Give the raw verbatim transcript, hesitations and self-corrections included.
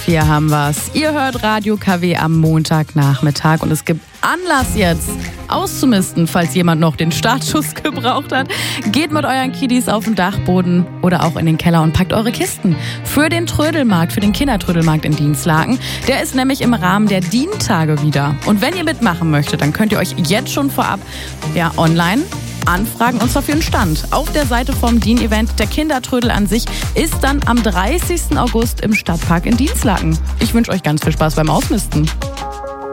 vier haben wir's. Ihr hört Radio K W am Montagnachmittag und es gibt Anlass jetzt auszumisten, falls jemand noch den Startschuss gebraucht hat. Geht mit euren Kiddies auf den Dachboden oder auch in den Keller und packt eure Kisten für den Trödelmarkt, für den Kindertrödelmarkt in Dienstlaken. Der ist nämlich im Rahmen der D I N-Tage wieder. Und wenn ihr mitmachen möchtet, dann könnt ihr euch jetzt schon vorab ja, online anfragen, und zwar für den Stand. Auf der Seite vom D I N-Event. Der Kindertrödel an sich ist dann am dreißigsten August im Stadtpark in Dienstlaken. Ich wünsche euch ganz viel Spaß beim Ausmisten.